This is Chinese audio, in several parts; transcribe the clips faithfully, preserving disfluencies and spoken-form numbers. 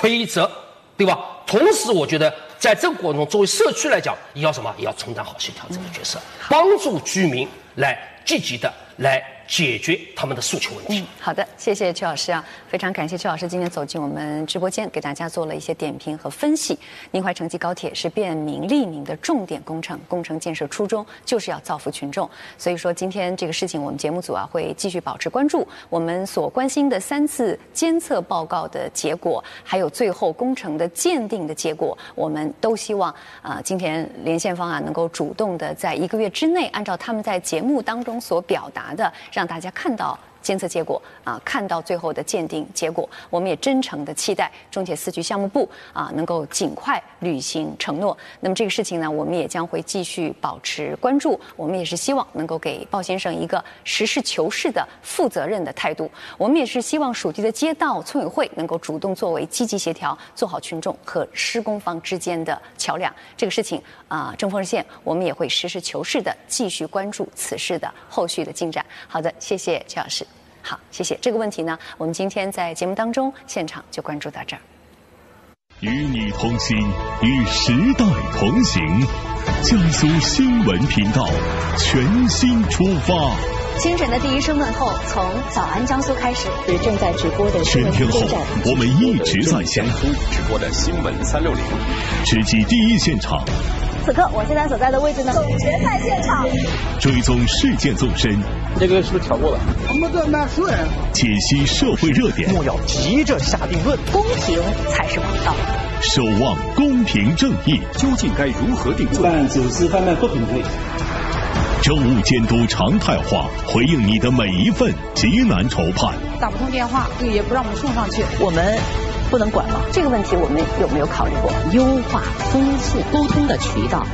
规则，对吧？同时，我觉得在这个过程中，作为社区来讲，也要什么？也要承担好协调这个角色，帮助居民来积极的来解决他们的诉求问题。 嗯，好的，谢谢邱老师啊，非常感谢邱老师今天走进我们直播间，给大家做了一些点评和分析。宁淮城际高铁是便民利民的重点工程，工程建设初衷就是要造福群众。所以说，今天这个事情，我们节目组啊会继续保持关注。我们所关心的三次监测报告的结果，还有最后工程的鉴定的结果，我们都希望啊、呃，今天连线方啊能够主动的在一个月之内，按照他们在节目当中所表达的，让大家看到监测结果啊，看到最后的鉴定结果。我们也真诚的期待中铁四局项目部啊能够尽快履行承诺。那么这个事情呢，我们也将会继续保持关注。我们也是希望能够给鲍先生一个实事求是的、负责任的态度。我们也是希望属地的街道村委会能够主动作为积极协调，做好群众和施工方之间的桥梁。这个事情啊，正风热线我们也会实事求是的继续关注此事的后续的进展。好的，谢谢邱老师。好，谢谢。这个问题呢，我们今天在节目当中现场就关注到这儿。 与你同行，与时代同行。江苏新闻频道全新出发。 清晨的第一声问候，从早安江苏开始。是正在直播的新闻全天候，我们一直在线。 直播的新闻三六零， 直击第一现场。 此刻我现在所在的位置呢，总决赛现场， 追踪事件纵深。 这个是不是调过了？ 我们这难说呀。 解析社会热点， 莫要急着下定论， 公平才是王道。 守望公平正义， 究竟该如何定罪？ 办走私贩卖不平衡。 政务监督常态化，回应你的每一份急难愁盼。 打不通电话，也不让我们送上去， 我们不能管吗？这个问题我们有没有考虑过优化、丰富沟通的渠道？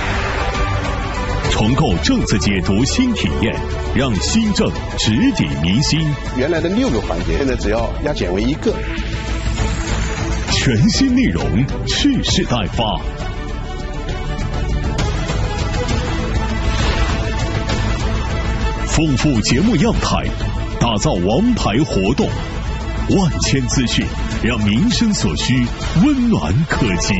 重构政策解读新体验，让新政直抵民心。 原来的六个环节，现在只要压减为一个。 全新内容，蓄势待发。丰富节目样态，打造王牌活动，万千资讯，让民生所需温暖可及。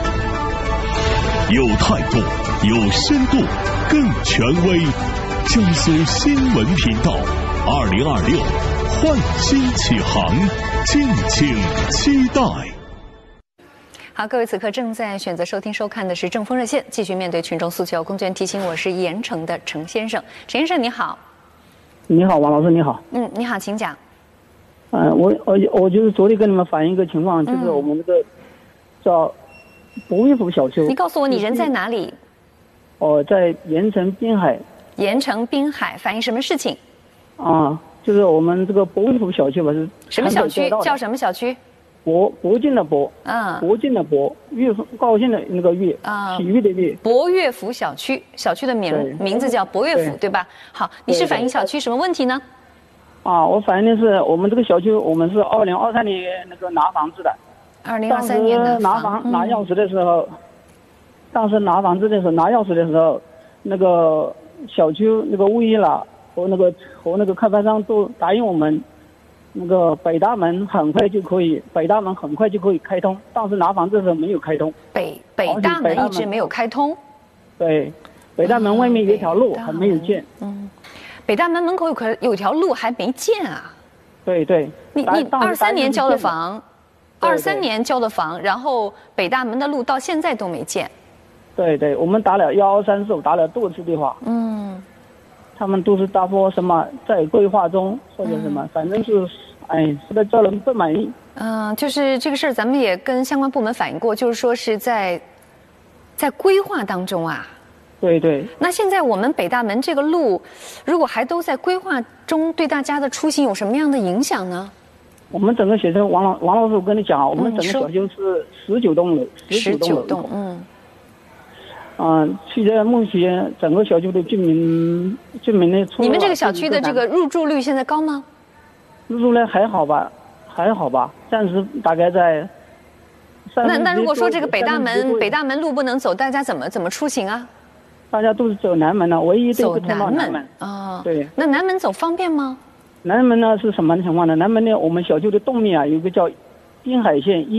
有态度，有深度，更权威。江苏新闻频道，二零二六焕新启航，敬请期待。 好，各位此刻正在选择收听收看的是正风热线，继续面对群众诉求。工作人员提醒，我是盐城的陈先生。陈先生你好。 你好，王老师你好。 嗯，你好，请讲。 嗯、呃，我我我就是昨天跟你们反映一个情况，就是我们这个叫博威府小区。 你告诉我你人在哪里？ 哦、呃，在盐城滨海。 盐城滨海，反映什么事情？ 啊，就是我们这个博威府小区吧，是什么小区？叫什么小区？ 博博进的博， 嗯， 博进的博，岳高兴的那个岳，啊，体育的岳。 博岳府小区，小区的名名字叫博岳府， 对, 对吧？好，你是反映小区什么问题呢？ 啊，我反映的是我们这个小区，我们是二零二三年那个拿房子的。 二零二三年的拿房、嗯、拿钥匙的时候，当时拿房子的时候拿钥匙的时候，那个小区那个物业了和那个和那个开发商都答应我们。那个北大门很快就可以，北大门很快就可以开通，当时拿房子的时候没有开通。 北北大门一直没有开通。 对，北大门外面有一条路还没有建。 嗯，北大门门口有可有条路还没建啊？ 对对。 你你二三年交的房，二三年交的房，然后北大门的路到现在都没建。 对对，我们打了幺幺三四，打了多次电话。嗯。他们都是答复什么在规划中或者什么，嗯、反正是，哎，实在叫人不满意。 嗯，就是这个事儿，咱们也跟相关部门反映过，就是说是在，在规划当中啊。 对对。 那现在我们北大门这个路，如果还都在规划中，对大家的出行有什么样的影响呢？ 我们整个写成王老王老师，我跟你讲啊，我们整个小区是十九栋楼， 十九栋，嗯。 嗯，现在目前整个小区的居民居民的， 你们这个小区的这个入住率现在高吗？ 入住率还好吧，还好吧，暂时大概在。 那那如果说这个北大门北大门路不能走，大家怎么怎么出行啊？ 大家都是走南门的，唯一走南门啊、哦。 对。 那南门走方便吗？ 南门呢是什么情况呢？南门呢，我们小区的东面啊有个叫滨海线一。